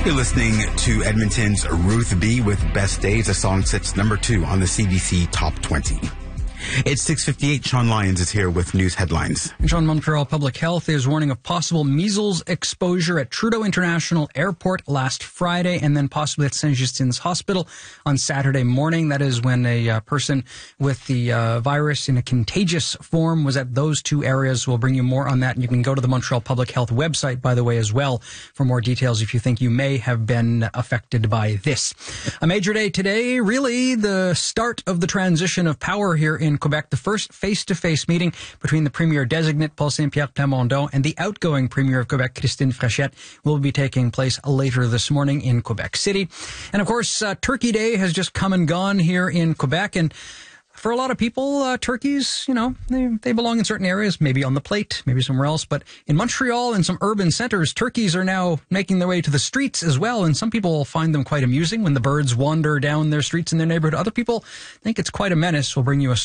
You're listening to Edmonton's Ruth B. with Best Days. The song sits number 2 on the CBC Top 20. It's 6:58. Sean Lyons is here with news headlines. John, Montreal Public Health is warning of possible measles exposure at Trudeau International Airport last Friday and then possibly at Saint-Justin's Hospital on Saturday morning. That is when a person with the virus in a contagious form was at those two areas. We'll bring you more on that. And you can go to the Montreal Public Health website, by the way, as well, for more details if you think you may have been affected by this. A major day today, really the start of the transition of power here in Quebec, the first face-to-face meeting between the Premier-designate, Paul Saint-Pierre Plamondon, and the outgoing Premier of Quebec, Christine Frechette, will be taking place later this morning in Quebec City. And of course, Turkey Day has just come and gone here in Quebec, and for a lot of people, turkeys, they belong in certain areas, maybe on the plate, maybe somewhere else. But in Montreal and some urban centers, turkeys are now making their way to the streets as well. And some people find them quite amusing when the birds wander down their streets in their neighborhood. Other people think it's quite a menace. We'll bring you a